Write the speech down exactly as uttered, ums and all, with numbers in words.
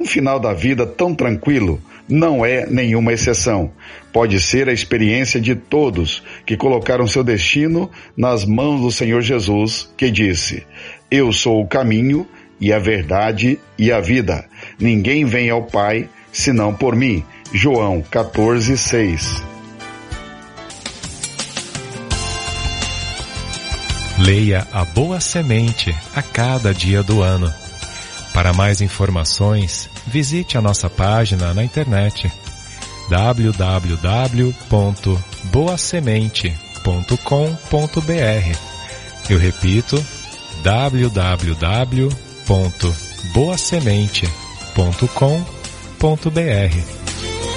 Um final da vida tão tranquilo não é nenhuma exceção. Pode ser a experiência de todos que colocaram seu destino nas mãos do Senhor Jesus, que disse: eu sou o caminho e a verdade e a vida. Ninguém vem ao Pai senão por mim. João quatorze, seis. Leia A Boa Semente a cada dia do ano. Para mais informações, visite a nossa página na internet w w w ponto boa semente ponto com ponto b r. Eu repito, w w w ponto boa semente ponto com ponto b r.